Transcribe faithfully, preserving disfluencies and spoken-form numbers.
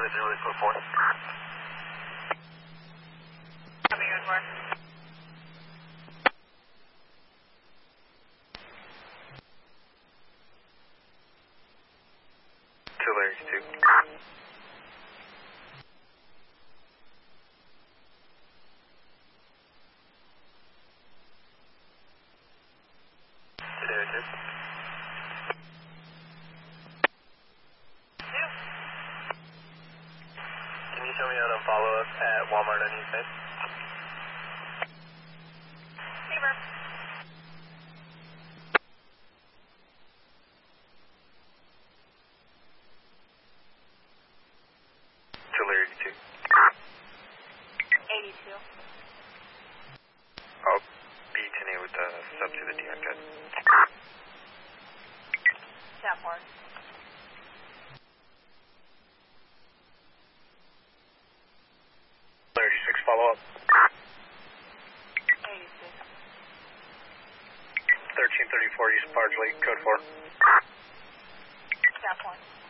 Charlie zero eight four four. Coming in, Mark. Two Larry's two. Two Larry two. Two. Can you tell me how to follow up at Walmart on East Main? Fever. Two Larry two. eighty-two. I'll be ten with the sub to the D M jet. Tap one. Larry six, follow up. eighty-six. thirteen thirty-four East Bardsley, code four. Tap one.